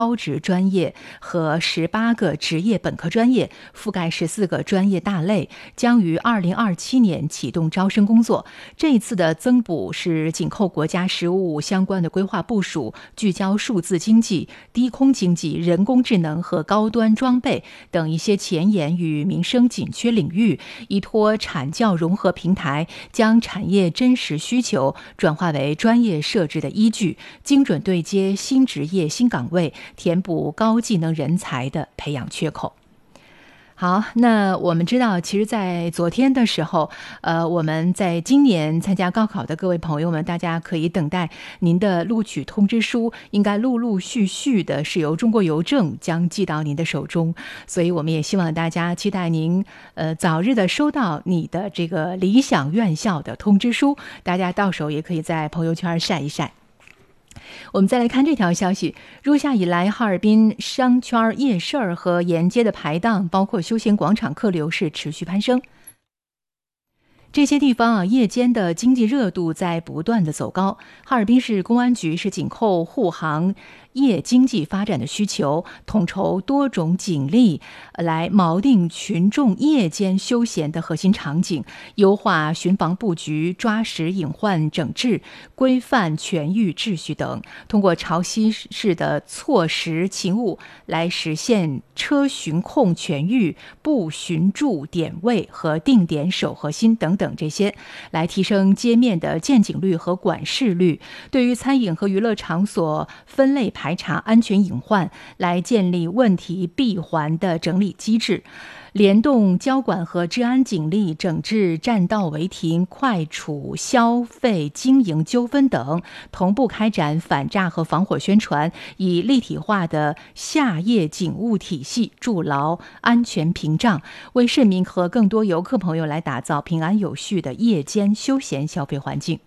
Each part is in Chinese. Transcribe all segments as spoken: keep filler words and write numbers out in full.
高职专业和十八个职业本科专业，覆盖十四个专业大类，将于二零二七年启动招生工作。这一次的增补是紧扣国家“十五五”相关的规划部署，聚焦数字经济、低空经济、人工智能和高端装备等一些前沿与民生紧缺领域，依托产教融合平台，将产业真实需求转化为专业设置的依据，精准对接新职业新岗位，填补高技能人才的培养缺口。好，那我们知道，其实在昨天的时候，呃，我们在今年参加高考的各位朋友们，大家可以等待您的录取通知书，应该陆陆续续的是由中国邮政将寄到您的手中，所以我们也希望大家期待您呃早日的收到你的这个理想院校的通知书，大家到手也可以在朋友圈晒一晒。我们再来看这条消息，入夏以来，哈尔滨商圈、夜市和沿街的排档，包括休闲广场客流是持续攀升。这些地方啊，夜间的经济热度在不断的走高。哈尔滨市公安局是紧扣护航夜经济发展的需求，统筹多种警力，来锚定群众夜间休闲的核心场景，优化巡防布局，抓实隐患整治，规范全域秩序等。通过潮汐式的错时勤务，来实现车巡控全域、步巡驻点位和定点守核心等等这些，来提升街面的见警率和管事率。对于餐饮和娱乐场所分类排查安全隐患，来建立问题闭环的整理机制，联动交管和治安警力，整治占道违停、快处、消费经营纠纷等，同步开展反诈和防火宣传，以立体化的夏夜警务体系筑牢安全屏障，为市民和更多游客朋友来打造平安有序的夜间休闲消费环境。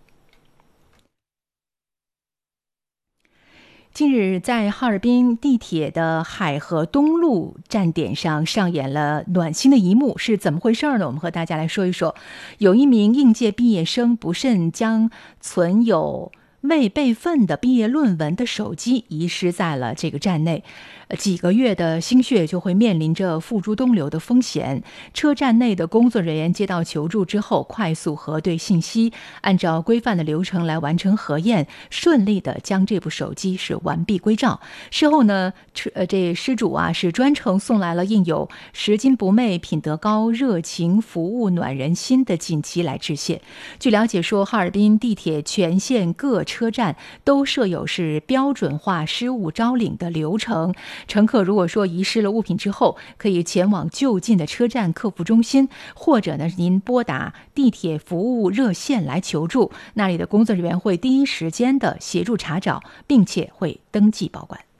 近日，在哈尔滨地铁的海河东路站点上上演了暖心的一幕，是怎么回事呢？我们和大家来说一说。有一名应届毕业生不慎将存有未备份的毕业论文的手机遗失在了这个站内，几个月的心血就会面临着付诸东流的风险。车站内的工作人员接到求助之后，快速核对信息，按照规范的流程来完成核验，顺利的将这部手机是完璧归赵。事后呢，呃，这失主啊是专程送来了印有“拾金不昧、品德高、热情服务暖人心”的锦旗来致谢。据了解说，哈尔滨地铁全线各车站都设有是标准化失物招领的流程。乘客如果说遗失了物品之后，可以前往就近的车站客服中心，或者呢您拨打地铁服务热线来求助，那里的工作人员会第一时间的协助查找，并且会登记保管。